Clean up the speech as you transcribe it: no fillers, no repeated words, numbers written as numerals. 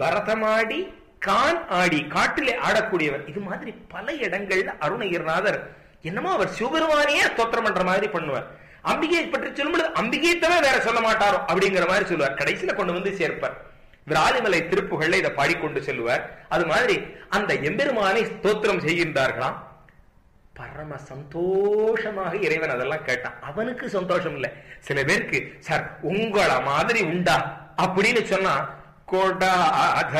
பரதமாடி கான் ஆடி காட்டிலே ஆடக்கூடியவர். இது மாதிரி பல இடங்கள்ல அருணகிரிநாதர் என்னமோ அவர் சிவபெருமானையே ஸ்தோத்திரம் பண்ற மாதிரி பண்ணுவார். அம்பிகையை பற்றி சொல்லும்போது அம்பிகையை தவிர வேற சொல்ல மாட்டாரோ அப்படிங்கிற மாதிரி சொல்லுவார். கடைசியில கொண்டு வந்து சேர்ப்பார். விராலிமலை திருப்புகள்ல இதை பாடிக்கொண்டு செல்வார். அது மாதிரி அந்த எம்பெருமானை ஸ்தோத்திரம் செய்கின்றார்களாம். பரம சந்தோஷமாக இறைவன் அதெல்லாம் கேட்டான். அவனுக்கு சந்தோஷம் இல்லை. சில பேருக்கு சார் உங்கள மாதிரி உண்டா அப்படின்னு சொன்னா கொடாத